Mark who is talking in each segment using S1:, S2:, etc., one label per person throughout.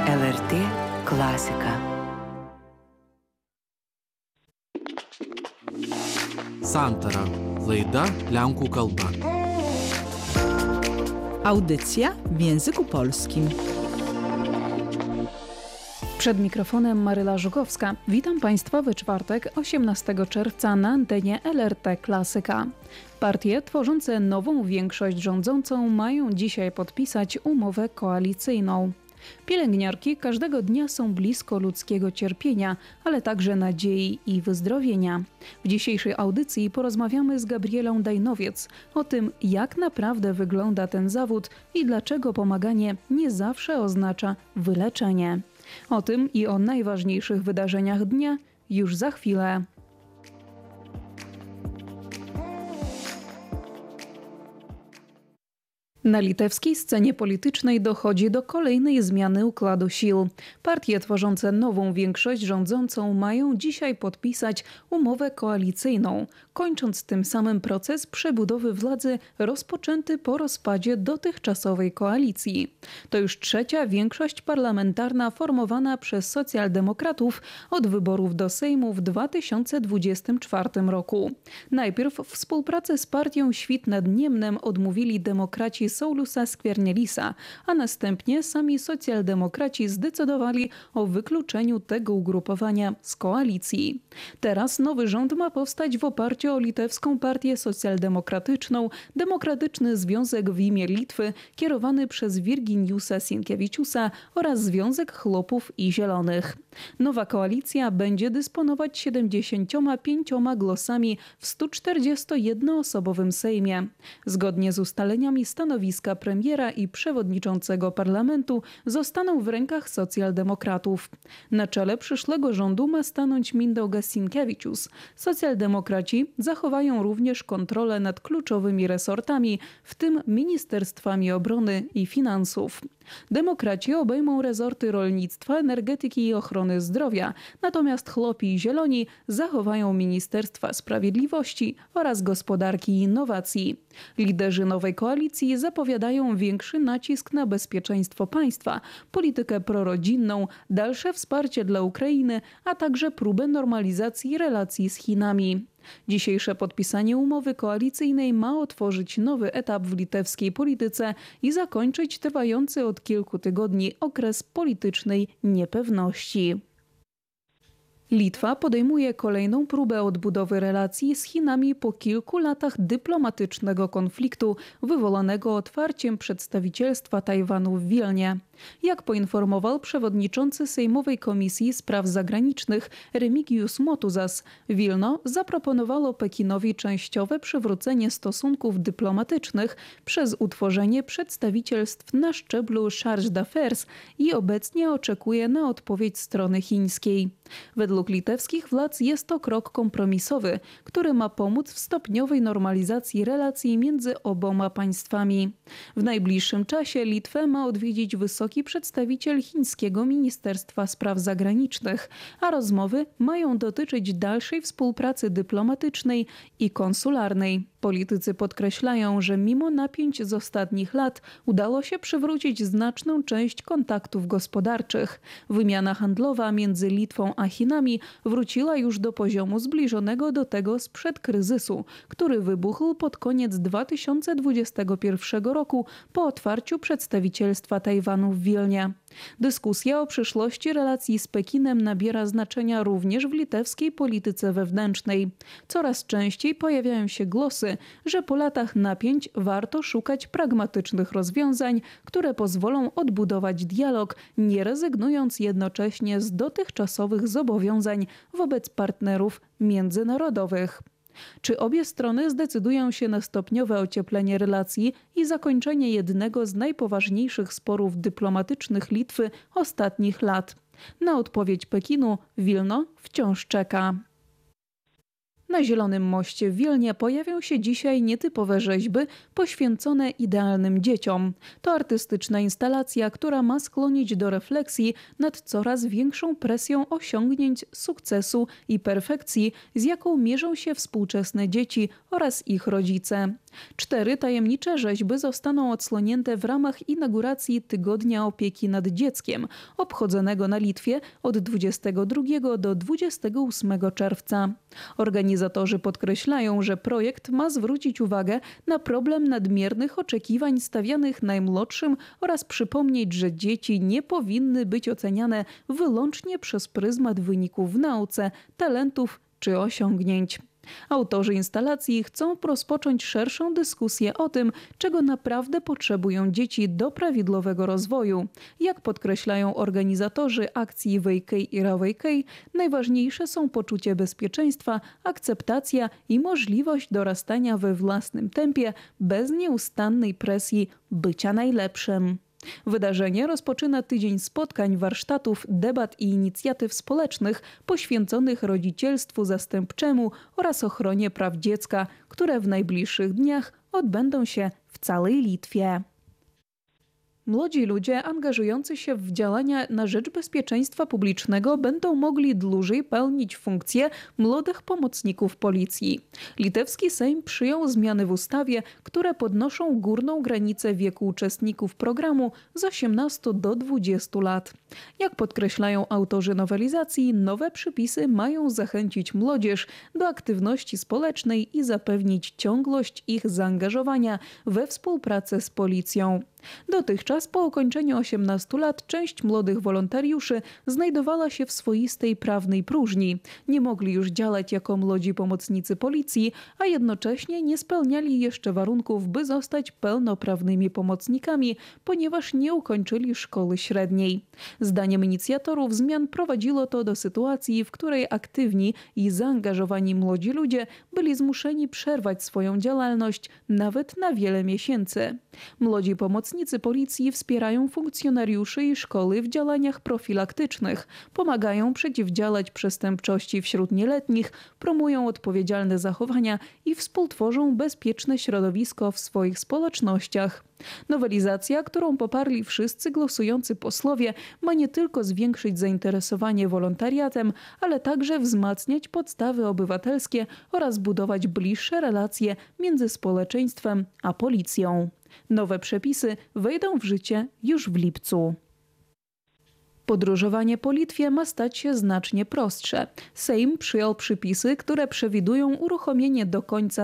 S1: LRT Klasika.
S2: Santara. Laida Lenkų kalba.
S3: Audycja w języku polskim. Przed mikrofonem Maryla Żukowska. Witam Państwa we czwartek, 18 czerwca na antenie LRT Klasyka. Partie tworzące nową większość rządzącą mają dzisiaj podpisać umowę koalicyjną. Pielęgniarki każdego dnia są blisko ludzkiego cierpienia, ale także nadziei i wyzdrowienia. W dzisiejszej audycji porozmawiamy z Gabrielą Dajnowiec o tym, jak naprawdę wygląda ten zawód i dlaczego pomaganie nie zawsze oznacza wyleczenie. O tym i o najważniejszych wydarzeniach dnia już za chwilę. Na litewskiej scenie politycznej dochodzi do kolejnej zmiany układu sił. Partie tworzące nową większość rządzącą mają dzisiaj podpisać umowę koalicyjną, kończąc tym samym proces przebudowy władzy rozpoczęty po rozpadzie dotychczasowej koalicji. To już trzecia większość parlamentarna formowana przez socjaldemokratów od wyborów do Sejmu w 2024 roku. Najpierw współpracę z partią Świt nad Niemnem odmówili demokraci Saulusa Skvernelisa, a następnie sami socjaldemokraci zdecydowali o wykluczeniu tego ugrupowania z koalicji. Teraz nowy rząd ma powstać w oparciu o litewską partię socjaldemokratyczną, Demokratyczny Związek w imię Litwy, kierowany przez Virginiusa Sinkevičiusa oraz Związek Chłopów i Zielonych. Nowa koalicja będzie dysponować 75 głosami w 141-osobowym Sejmie. Zgodnie z ustaleniami stanowiska premiera i przewodniczącego parlamentu zostaną w rękach socjaldemokratów. Na czele przyszłego rządu ma stanąć Mindaugas Sinkevičius. Socjaldemokraci zachowają również kontrolę nad kluczowymi resortami, w tym ministerstwami obrony i finansów. Demokraci obejmą resorty rolnictwa, energetyki i ochrony zdrowia, natomiast Chłopi i Zieloni zachowają Ministerstwa Sprawiedliwości oraz Gospodarki i Innowacji. Liderzy nowej koalicji zapowiadają większy nacisk na bezpieczeństwo państwa, politykę prorodzinną, dalsze wsparcie dla Ukrainy, a także próbę normalizacji relacji z Chinami. Dzisiejsze podpisanie umowy koalicyjnej ma otworzyć nowy etap w litewskiej polityce i zakończyć trwający od kilku tygodni okres politycznej niepewności. Litwa podejmuje kolejną próbę odbudowy relacji z Chinami po kilku latach dyplomatycznego konfliktu wywołanego otwarciem przedstawicielstwa Tajwanu w Wilnie. Jak poinformował przewodniczący Sejmowej Komisji Spraw Zagranicznych Remigiusz Motuzas, Wilno zaproponowało Pekinowi częściowe przywrócenie stosunków dyplomatycznych przez utworzenie przedstawicielstw na szczeblu charge d'affaires i obecnie oczekuje na odpowiedź strony chińskiej. Według litewskich władz jest to krok kompromisowy, który ma pomóc w stopniowej normalizacji relacji między oboma państwami. W najbliższym czasie Litwę ma odwiedzić wysoki przedstawiciel chińskiego Ministerstwa Spraw Zagranicznych, a rozmowy mają dotyczyć dalszej współpracy dyplomatycznej i konsularnej. Politycy podkreślają, że mimo napięć z ostatnich lat udało się przywrócić znaczną część kontaktów gospodarczych. Wymiana handlowa między Litwą a Chinami wróciła już do poziomu zbliżonego do tego sprzed kryzysu, który wybuchł pod koniec 2021 roku po otwarciu przedstawicielstwa Tajwanu w Wilnie. Dyskusja o przyszłości relacji z Pekinem nabiera znaczenia również w litewskiej polityce wewnętrznej. Coraz częściej pojawiają się głosy, że po latach napięć warto szukać pragmatycznych rozwiązań, które pozwolą odbudować dialog, nie rezygnując jednocześnie z dotychczasowych zobowiązań wobec partnerów międzynarodowych. Czy obie strony zdecydują się na stopniowe ocieplenie relacji i zakończenie jednego z najpoważniejszych sporów dyplomatycznych Litwy ostatnich lat? Na odpowiedź Pekinu Wilno wciąż czeka. Na Zielonym Moście w Wilnie pojawią się dzisiaj nietypowe rzeźby poświęcone idealnym dzieciom. To artystyczna instalacja, która ma skłonić do refleksji nad coraz większą presją osiągnięć, sukcesu i perfekcji, z jaką mierzą się współczesne dzieci oraz ich rodzice. 4 tajemnicze rzeźby zostaną odsłonięte w ramach inauguracji Tygodnia Opieki nad Dzieckiem, obchodzonego na Litwie od 22 do 28 czerwca. Organizatorzy podkreślają, że projekt ma zwrócić uwagę na problem nadmiernych oczekiwań stawianych najmłodszym oraz przypomnieć, że dzieci nie powinny być oceniane wyłącznie przez pryzmat wyników w nauce, talentów czy osiągnięć. Autorzy instalacji chcą rozpocząć szerszą dyskusję o tym, czego naprawdę potrzebują dzieci do prawidłowego rozwoju. Jak podkreślają organizatorzy akcji Vejkej i Ravejkej, najważniejsze są poczucie bezpieczeństwa, akceptacja i możliwość dorastania we własnym tempie bez nieustannej presji bycia najlepszym. Wydarzenie rozpoczyna tydzień spotkań, warsztatów, debat i inicjatyw społecznych poświęconych rodzicielstwu zastępczemu oraz ochronie praw dziecka, które w najbliższych dniach odbędą się w całej Litwie. Młodzi ludzie angażujący się w działania na rzecz bezpieczeństwa publicznego będą mogli dłużej pełnić funkcje młodych pomocników policji. Litewski Sejm przyjął zmiany w ustawie, które podnoszą górną granicę wieku uczestników programu z 18 do 20 lat. Jak podkreślają autorzy nowelizacji, nowe przepisy mają zachęcić młodzież do aktywności społecznej i zapewnić ciągłość ich zaangażowania we współpracę z policją. Dotychczas po ukończeniu 18 lat część młodych wolontariuszy znajdowała się w swoistej prawnej próżni. Nie mogli już działać jako młodzi pomocnicy policji, a jednocześnie nie spełniali jeszcze warunków, by zostać pełnoprawnymi pomocnikami, ponieważ nie ukończyli szkoły średniej. Zdaniem inicjatorów zmian prowadziło to do sytuacji, w której aktywni i zaangażowani młodzi ludzie byli zmuszeni przerwać swoją działalność nawet na wiele miesięcy. Młodzi pomocnicy policji wspierają funkcjonariuszy i szkoły w działaniach profilaktycznych, pomagają przeciwdziałać przestępczości wśród nieletnich, promują odpowiedzialne zachowania i współtworzą bezpieczne środowisko w swoich społecznościach. Nowelizacja, którą poparli wszyscy głosujący posłowie, ma nie tylko zwiększyć zainteresowanie wolontariatem, ale także wzmacniać podstawy obywatelskie oraz budować bliższe relacje między społeczeństwem a policją. Nowe przepisy wejdą w życie już w lipcu. Podróżowanie po Litwie ma stać się znacznie prostsze. Sejm przyjął przepisy, które przewidują uruchomienie do końca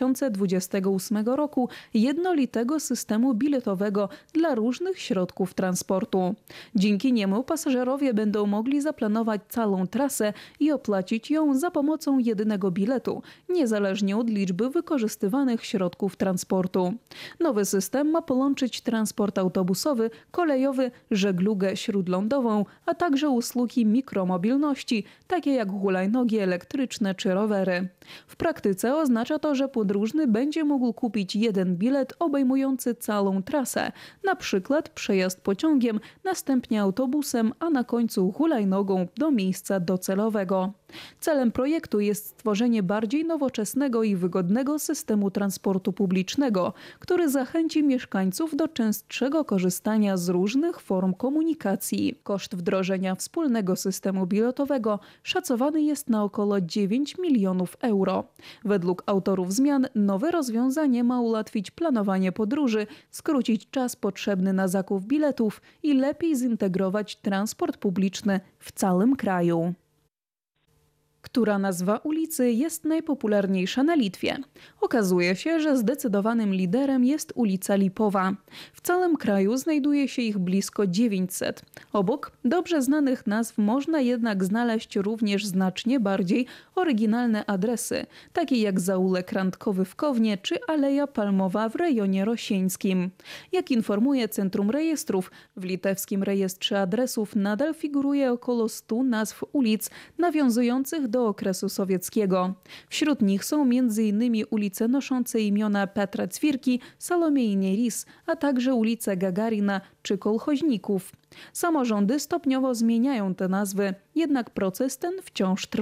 S3: 2028 roku jednolitego systemu biletowego dla różnych środków transportu. Dzięki niemu pasażerowie będą mogli zaplanować całą trasę i opłacić ją za pomocą jedynego biletu, niezależnie od liczby wykorzystywanych środków transportu. Nowy system ma połączyć transport autobusowy, kolejowy, żeglugę śródlądową, a także usługi mikromobilności, takie jak hulajnogi elektryczne czy rowery. W praktyce oznacza to, że podróżny będzie mógł kupić jeden bilet obejmujący całą trasę, na przykład przejazd pociągiem, następnie autobusem, a na końcu hulajnogą do miejsca docelowego. Celem projektu jest stworzenie bardziej nowoczesnego i wygodnego systemu transportu publicznego, który zachęci mieszkańców do częstszego korzystania z różnych form komunikacji. Koszt wdrożenia wspólnego systemu biletowego szacowany jest na około 9 milionów euro. Według autorów zmian nowe rozwiązanie ma ułatwić planowanie podróży, skrócić czas potrzebny na zakup biletów i lepiej zintegrować transport publiczny w całym kraju. Która nazwa ulicy jest najpopularniejsza na Litwie? Okazuje się, że zdecydowanym liderem jest ulica Lipowa. W całym kraju znajduje się ich blisko 900. Obok dobrze znanych nazw można jednak znaleźć również znacznie bardziej oryginalne adresy, takie jak zaułek Randkowy w Kownie czy Aleja Palmowa w rejonie Rosieńskim. Jak informuje Centrum Rejestrów, w litewskim rejestrze adresów nadal figuruje około 100 nazw ulic nawiązujących do okresu sowieckiego. Wśród nich są m.in. ulice noszące imiona Petra Cwirki, Salomei Nėris, a także ulice Gagarina czy Kolchoźników. Samorządy stopniowo zmieniają te nazwy, jednak proces ten wciąż trwa.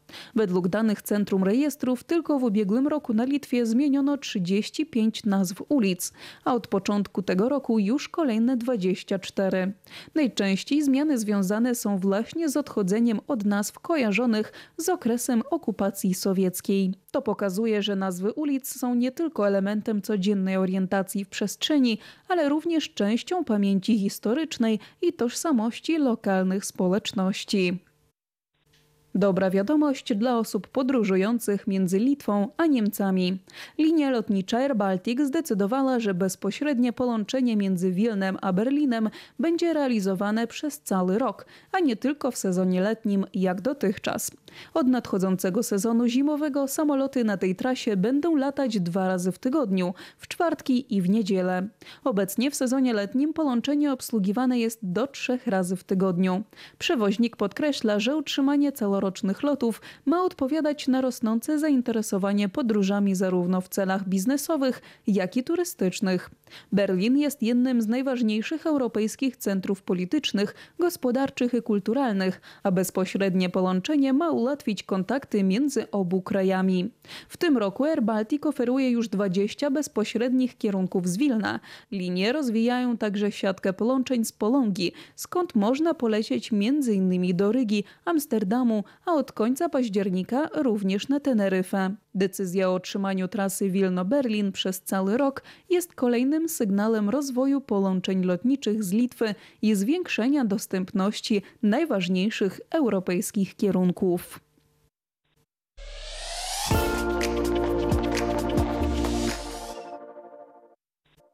S3: Według danych Centrum Rejestrów tylko w ubiegłym roku na Litwie zmieniono 35 nazw ulic, a od początku tego roku już kolejne 24. Najczęściej zmiany związane są właśnie z odchodzeniem od nazw kojarzonych z okresem okupacji sowieckiej. To pokazuje, że nazwy ulic są nie tylko elementem codziennej orientacji w przestrzeni, ale również częścią pamięci historycznej i tożsamości lokalnych społeczności. Dobra wiadomość dla osób podróżujących między Litwą a Niemcami. Linia lotnicza Air Baltic zdecydowała, że bezpośrednie połączenie między Wilnem a Berlinem będzie realizowane przez cały rok, a nie tylko w sezonie letnim jak dotychczas. Od nadchodzącego sezonu zimowego samoloty na tej trasie będą latać 2 razy w tygodniu, w czwartki i w niedzielę. Obecnie w sezonie letnim połączenie obsługiwane jest do 3 razy w tygodniu. Przewoźnik podkreśla, że utrzymanie całorocznych lotów ma odpowiadać na rosnące zainteresowanie podróżami zarówno w celach biznesowych, jak i turystycznych. Berlin jest jednym z najważniejszych europejskich centrów politycznych, gospodarczych i kulturalnych, a bezpośrednie połączenie ma ułatwić kontakty między obu krajami. W tym roku Air Baltic oferuje już 20 bezpośrednich kierunków z Wilna. Linie rozwijają także siatkę połączeń z Polongi, skąd można polecieć m.in. do Rygi, Amsterdamu, a od końca października również na Teneryfę. Decyzja o otrzymaniu trasy Wilno-Berlin przez cały rok jest kolejnym sygnałem rozwoju połączeń lotniczych z Litwy i zwiększenia dostępności najważniejszych europejskich kierunków.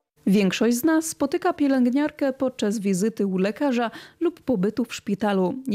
S3: Większość z nas spotyka pielęgniarkę podczas wizyty u lekarza lub pobytu w szpitalu.